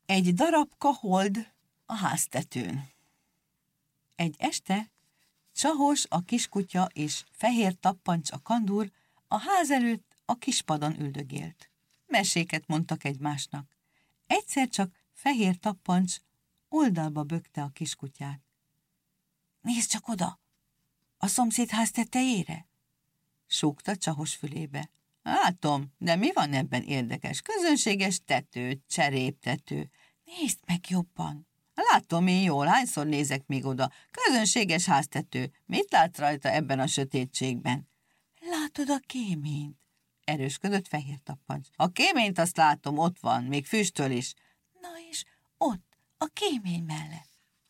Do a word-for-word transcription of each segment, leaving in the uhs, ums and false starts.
Egy darabka hold a háztetőn. Egy este Csahos, a kiskutya és Fehér Tappancs, a kandúr a ház előtt a kispadon üldögélt. Meséket mondtak egymásnak. Egyszer csak Fehér Tappancs oldalba bökte a kiskutyát. Nézd csak oda! A szomszéd ház tetejére! Súgta Csahos fülébe. Látom, de mi van ebben érdekes? Közönséges tető, cseréptető. Nézd meg jobban! Látom én jól, hányszor nézek még oda. Közönséges háztető. Mit látsz rajta ebben a sötétségben? Látod a kéményt? Erősködött Fehér Tappancs. A kéményt azt látom, ott van, még füstöl is. Na és ott, a kémény mellett.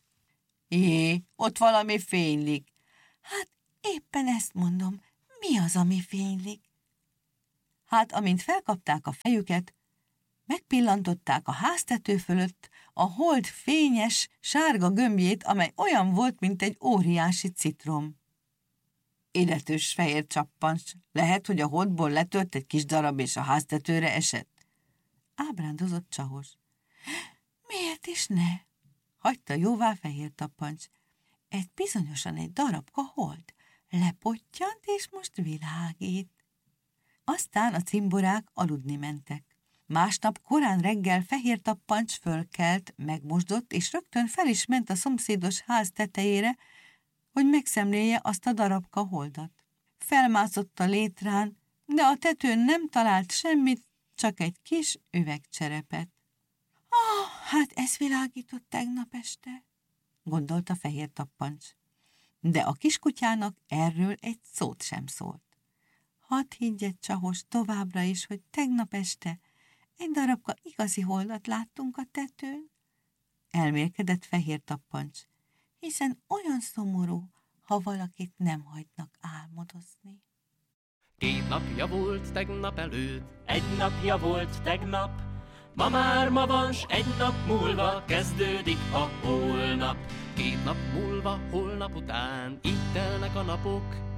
Jé, ott valami fénylik. Hát éppen ezt mondom, mi az, ami fénylik? Hát, amint felkapták a fejüket, megpillantották a háztető fölött a hold fényes, sárga gömbjét, amely olyan volt, mint egy óriási citrom. Illetős Fehér Tappancs, lehet, hogy a holdból letört egy kis darab, és a háztetőre esett? Ábrándozott Csahos. Miért is ne? Hagyta jóvá Fehér Tappancs. Ez bizonyosan egy darabka hold. Lepottyant, és most világít. Aztán a cimborák aludni mentek. Másnap korán reggel Fehér Tappancs fölkelt, megmosdott, és rögtön fel is ment a szomszédos ház tetejére, hogy megszemlélje azt a darabka holdat. Felmászott a létrán, de a tetőn nem talált semmit, csak egy kis üvegcserepet. Ah, hát ez világított tegnap este, gondolta Fehér Tappancs. De a kiskutyának erről egy szót sem szólt. Hadd higgyed, Csahos, továbbra is, hogy tegnap este egy darabka igazi holdat láttunk a tetőn? Elmélkedett Fehér Tappancs, hiszen olyan szomorú, ha valakit nem hagynak álmodozni. Két napja volt tegnap előtt, egy napja volt tegnap, ma már ma van, s egy nap múlva kezdődik a holnap. Két nap múlva, holnap után, így telnek a napok,